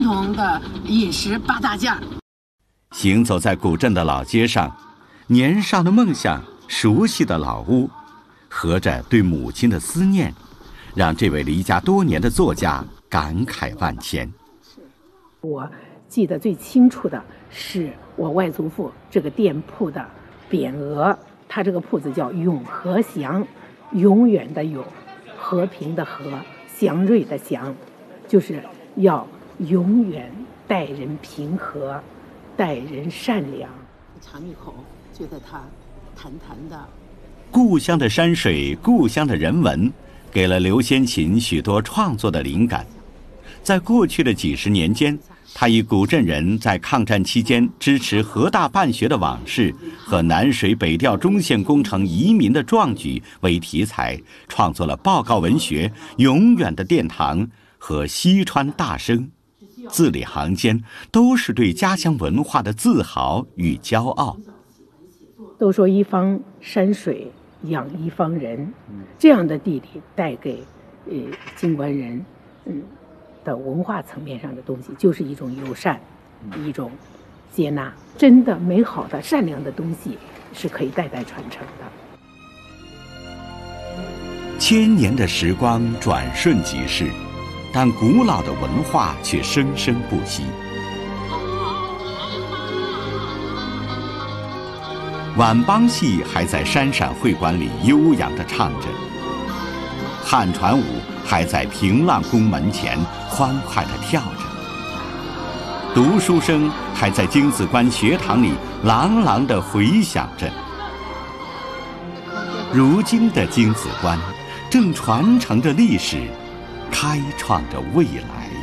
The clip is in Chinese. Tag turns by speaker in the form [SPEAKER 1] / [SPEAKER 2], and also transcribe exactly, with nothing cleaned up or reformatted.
[SPEAKER 1] 同的饮食八大件。
[SPEAKER 2] 行走在古镇的老街上，年少的梦想，熟悉的老屋，合着对母亲的思念，让这位离家多年的作家感慨万千。
[SPEAKER 3] 我记得最清楚的是我外祖父这个店铺的匾额，他这个铺子叫永和祥，永远的永，和平的和，祥瑞的祥，就是要永远待人平和，待人善良。
[SPEAKER 1] 尝一口，觉得它弹弹的。
[SPEAKER 2] 故乡的山水，故乡的人文，给了刘先琴许多创作的灵感。在过去的几十年间，他以古镇人在抗战期间支持河大办学的往事和南水北调中线工程移民的壮举为题材，创作了报告文学《永远的殿堂》和《西川大声》，字里行间都是对家乡文化的自豪与骄傲。
[SPEAKER 3] 都说一方山水养一方人，这样的地理带给呃京官人嗯的文化层面上的东西，就是一种友善，一种接纳。真的美好的善良的东西是可以代代传承的。
[SPEAKER 2] 千年的时光转瞬即逝，但古老的文化却生生不息。晚帮戏还在山陕会馆里悠扬地唱着，汉传舞还在平浪宫门前欢快地跳着，读书声还在京子关学堂里朗朗地回响着。如今的京子关正传承着历史，开创着未来。